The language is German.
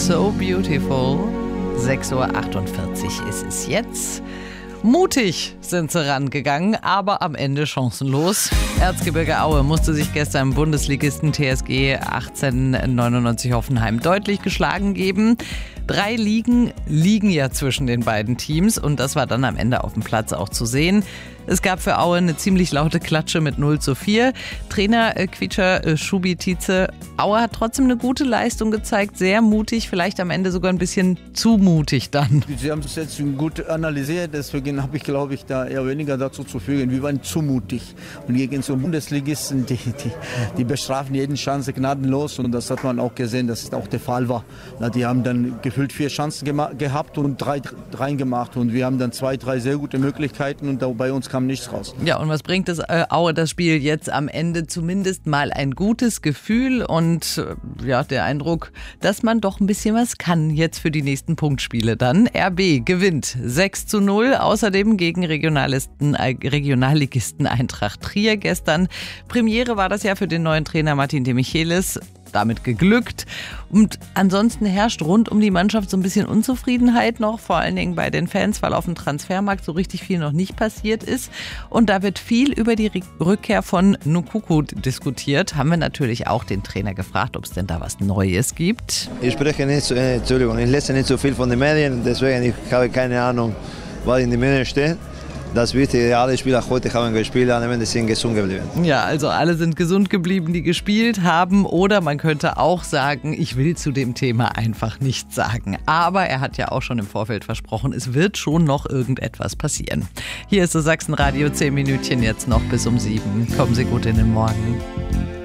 So Beautiful. 6:48 Uhr ist es jetzt. Mutig sind sie rangegangen, aber am Ende chancenlos. Erzgebirge Aue musste sich gestern im Bundesligisten TSG 1899 Hoffenheim deutlich geschlagen geben. 3 Ligen liegen ja zwischen den beiden Teams und das war dann am Ende auf dem Platz auch zu sehen. Es gab für Aue eine ziemlich laute Klatsche mit 0:4. Trainer Quietscher Schubi Tietze, Aue hat trotzdem eine gute Leistung gezeigt, sehr mutig, vielleicht am Ende sogar ein bisschen zu mutig dann. Sie haben es jetzt gut analysiert, deswegen habe ich, glaube ich, da eher weniger dazu zu fügen. Wir waren zu mutig. Und gegen so Bundesligisten, die bestrafen jeden Chance gnadenlos und das hat man auch gesehen, dass es auch der Fall war. Die haben dann gefühlt 4 Chancen gehabt und 3 reingemacht und wir haben dann 2, 3 sehr gute Möglichkeiten und bei uns kam nichts raus. Ja, und was bringt es Aue das Spiel jetzt am Ende? Zumindest mal ein gutes Gefühl und ja, der Eindruck, dass man doch ein bisschen was kann jetzt für die nächsten Punktspiele dann. RB gewinnt 6:0, außerdem gegen Regionalligisten Eintracht Trier gestern. Premiere war das ja für den neuen Trainer Martin de Michelis. Damit geglückt. Und ansonsten herrscht rund um die Mannschaft so ein bisschen Unzufriedenheit noch, vor allen Dingen bei den Fans, weil auf dem Transfermarkt so richtig viel noch nicht passiert ist. Und da wird viel über die Rückkehr von Nkunku diskutiert. Haben wir natürlich auch den Trainer gefragt, ob es denn da was Neues gibt. Ich spreche nicht, ich lese nicht so viel von den Medien, deswegen ich habe keine Ahnung, was in den Medien steht. Das Wichtige, alle Spieler heute haben gespielt, alle sind gesund geblieben. Ja, also alle sind gesund geblieben, die gespielt haben. Oder man könnte auch sagen, ich will zu dem Thema einfach nichts sagen. Aber er hat ja auch schon im Vorfeld versprochen, es wird schon noch irgendetwas passieren. Hier ist das Sachsenradio, 10 Minütchen jetzt noch bis um 7. Kommen Sie gut in den Morgen.